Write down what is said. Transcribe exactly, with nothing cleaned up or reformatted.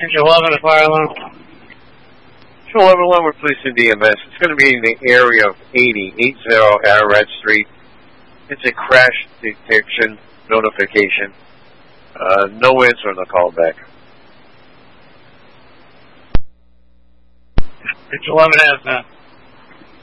Engine eleven at fire alarm. Engine eleven eleven, we're police and D M S. It's going to be in the area of eighty, eighty Ararat Street. It's a crash detection notification. Uh, no answer on the call back. Engine eleven has that.